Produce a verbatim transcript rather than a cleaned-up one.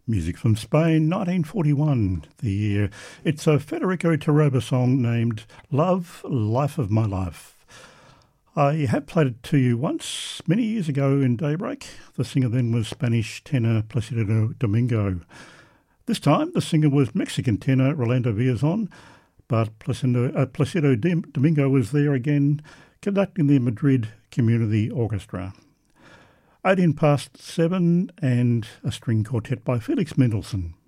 Music from Spain, nineteen forty-one, the year. It's a Federico Toroba song named Love, Life of My Life. I have played it to you once, many years ago in Daybreak. The singer then was Spanish tenor Placido Domingo. This time, the singer was Mexican tenor Rolando Villazon, but Placido, uh, Placido Domingo was there again, conducting the Madrid Community Orchestra. eighteen past seven and a string quartet by Felix Mendelssohn.